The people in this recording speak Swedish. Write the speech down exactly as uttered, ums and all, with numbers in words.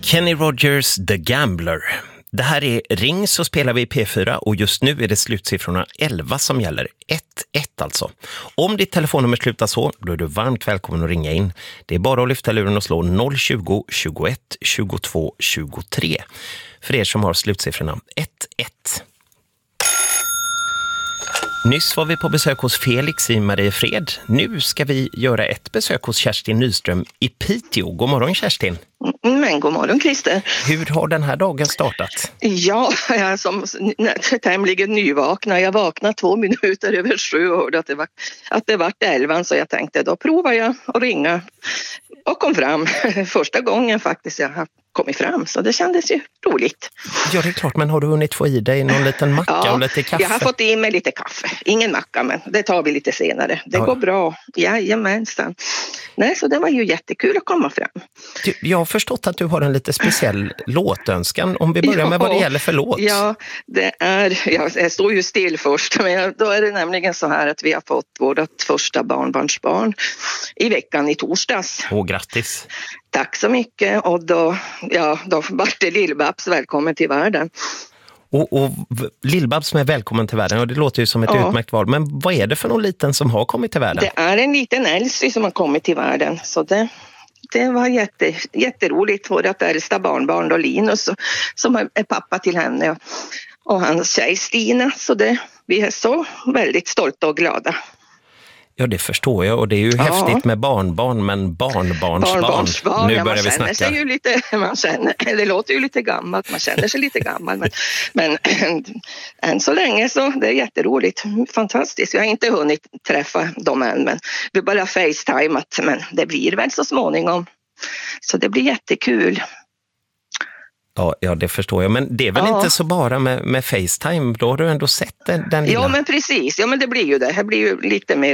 Kenny Rogers, The Gambler. Det här är Ring så spelar vi i P fyra och just nu är det slutsiffrorna elva som gäller. ett ett alltså. Om ditt telefonnummer slutar så, då är du varmt välkommen att ringa in. Det är bara att lyfta luren och slå noll tjugo, tjugoett, tjugotvå, tjugotre. För er som har slutsiffrorna ett ett. Nyss var vi på besök hos Felix i Mariefred. Nu ska vi göra ett besök hos Kerstin Nyström i Piteå. God morgon Kerstin. Men god morgon Christer. Hur har den här dagen startat? Ja, jag är som tämligen nyvakna. Jag vaknade två minuter över sju och hörde att det var, att det var elvan, så jag tänkte då provar jag att ringa och kom fram. Första gången faktiskt jag har kommit fram, så det kändes ju roligt. Ja, det är klart, men har du hunnit få i dig någon liten macka ja, och lite kaffe? Jag har fått i mig lite kaffe. Ingen macka, men det tar vi lite senare. Det ja. går bra. Jajamensan. Nej, så det var ju jättekul att komma fram. Du, jag har förstått att du har en lite speciell låtönskan. Om vi börjar ja, med vad det gäller för låt. Ja, det är, ja, jag står ju still först, men då är det nämligen så här att vi har fått vårt första barnbarnsbarn i veckan i torsdags. Åh, grattis. Tack så mycket, och då, ja, då var det Lill-Babs välkommen till världen. Och, och Lill-Babs som är välkommen till världen, och det låter ju som ett ja. utmärkt val. Men vad är det för någon liten som har kommit till världen? Det är en liten Elsie som har kommit till världen, så det... Det var jätte, jätteroligt. Vårt äldsta barnbarn då, Linus, som är pappa till henne, och, och hans tjej Stina. Så det, vi är så väldigt stolta och glada. Ja, det förstår jag, och det är ju ja. häftigt med barnbarn, men barnbarnsbarn. Barnbarnsbarn, nu ja, börjar man vi känner snacka. sig ju lite, man känner, det låter ju lite gammalt, man känner sig lite gammal, men, men än så länge så det är jätteroligt, fantastiskt. Jag har inte hunnit träffa dem än, men vi bara facetimat, men det blir väl så småningom. Så det blir jättekul. Ja, ja, det förstår jag. Men det är väl ja. inte så bara med, med FaceTime? Då har du ändå sett den, den lilla... Ja, men precis. Ja, men det blir ju det. Det blir ju lite mer